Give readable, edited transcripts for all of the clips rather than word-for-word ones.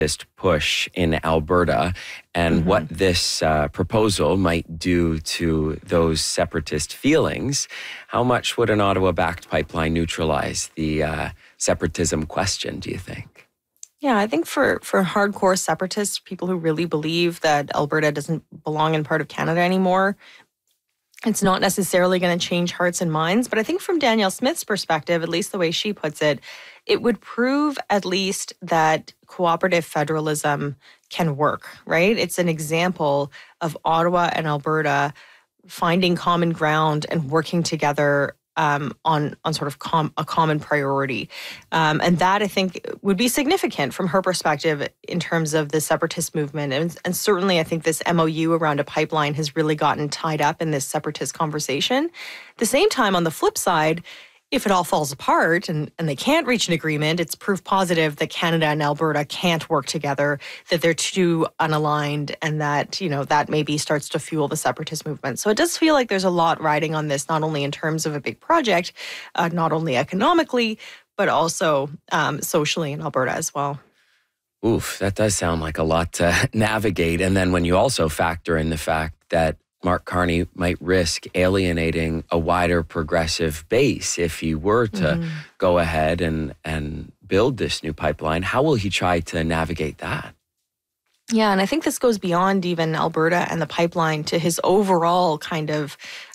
push in Alberta and what this proposal might do to those separatist feelings. How much would an Ottawa-backed pipeline neutralize the separatism question, do you think? Yeah, I think for hardcore separatists, people who really believe that Alberta doesn't belong in part of Canada anymore, it's not necessarily going to change hearts and minds. But I think from Danielle Smith's perspective, at least the way she puts it, it would prove at least that cooperative federalism can work, right? It's an example of Ottawa and Alberta finding common ground and working together on sort of a common priority. And that, I think, would be significant from her perspective in terms of the separatist movement. And certainly, I think this MOU around a pipeline has really gotten tied up in this separatist conversation. At the same time, on the flip side, if it all falls apart and they can't reach an agreement, it's proof positive that Canada and Alberta can't work together, that they're too unaligned, and that, that maybe starts to fuel the separatist movement. So it does feel like there's a lot riding on this, not only in terms of a big project, not only economically, but also socially in Alberta as well. Oof, that does sound like a lot to navigate. And then when you also factor in the fact that Mark Carney might risk alienating a wider progressive base if he were to go ahead and build this new pipeline. How will he try to navigate that? Yeah, and I think this goes beyond even Alberta and the pipeline to his overall kind of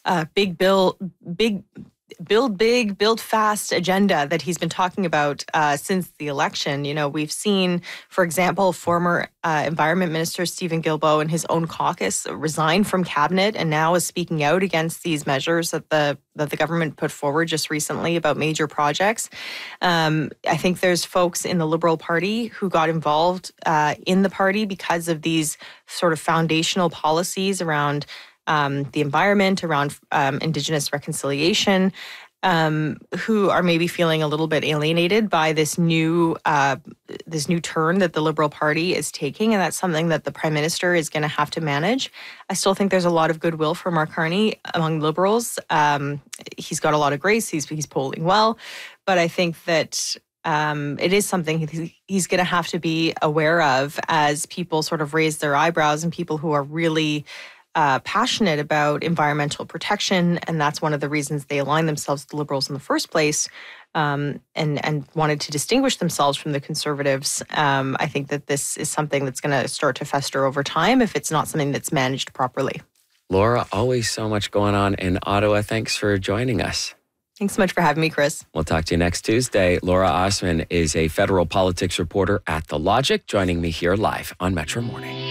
build big, build fast agenda that he's been talking about since the election. We've seen, for example, former Environment Minister Stephen Guilbeault and his own caucus resign from cabinet and now is speaking out against these measures that the government put forward just recently about major projects. I think there's folks in the Liberal Party who got involved in the party because of these sort of foundational policies around the environment, around Indigenous reconciliation, who are maybe feeling a little bit alienated by this new turn that the Liberal Party is taking, and that's something that the Prime Minister is going to have to manage. I still think there's a lot of goodwill for Mark Carney among Liberals. He's got a lot of grace. He's polling well, but I think that it is something he's going to have to be aware of as people sort of raise their eyebrows and people who are really passionate about environmental protection, and that's one of the reasons they aligned themselves with the Liberals in the first place, and wanted to distinguish themselves from the Conservatives. I think that this is something that's going to start to fester over time if it's not something that's managed properly. Laura, always so much going on in Ottawa. Thanks for joining us. Thanks so much for having me, Chris. We'll talk to you next Tuesday. Laura Osman is a federal politics reporter at The Logic, joining me here live on Metro Morning.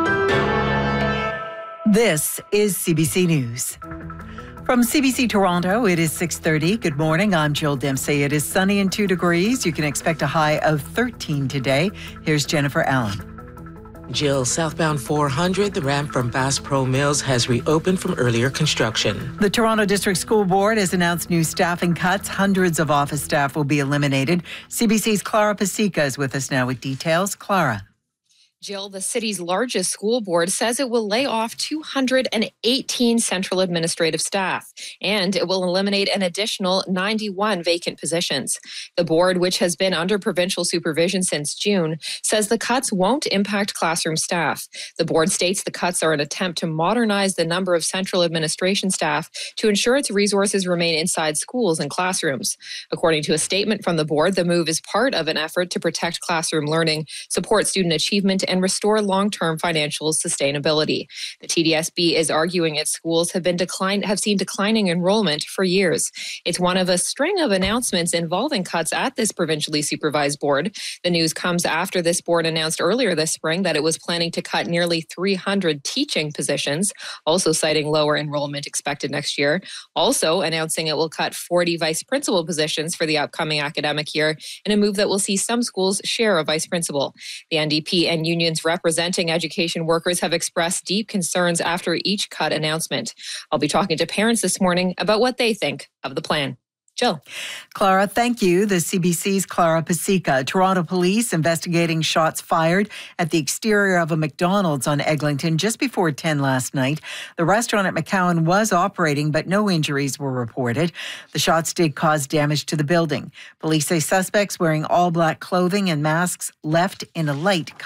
This is CBC News. From CBC Toronto, it is 6:30. Good morning. I'm Jill Dempsey. It is sunny and 2 degrees. You can expect a high of 13 today. Here's Jennifer Allen. Jill, southbound 400, the ramp from Bass Pro Mills has reopened from earlier construction. The Toronto District School Board has announced new staffing cuts. Hundreds of office staff will be eliminated. CBC's Clara Pasica is with us now with details. Clara. Jill, the city's largest school board says it will lay off 218 central administrative staff, and it will eliminate an additional 91 vacant positions. The board, which has been under provincial supervision since June, says the cuts won't impact classroom staff. The board states the cuts are an attempt to modernize the number of central administration staff to ensure its resources remain inside schools and classrooms. According to a statement from the board, the move is part of an effort to protect classroom learning, support student achievement, and restore long-term financial sustainability. The TDSB is arguing its schools have seen declining enrollment for years. It's one of a string of announcements involving cuts at this provincially supervised board. The news comes after this board announced earlier this spring that it was planning to cut nearly 300 teaching positions, also citing lower enrollment expected next year. Also announcing it will cut 40 vice principal positions for the upcoming academic year, in a move that will see some schools share a vice principal. The NDP and unions representing education workers have expressed deep concerns after each cut announcement. I'll be talking to parents this morning about what they think of the plan. Jill. Clara, thank you. The CBC's Clara Pasica. Toronto police investigating shots fired at the exterior of a McDonald's on Eglinton just before 10 last night. The restaurant at McCowan was operating, but no injuries were reported. The shots did cause damage to the building. Police say suspects wearing all black clothing and masks left in a light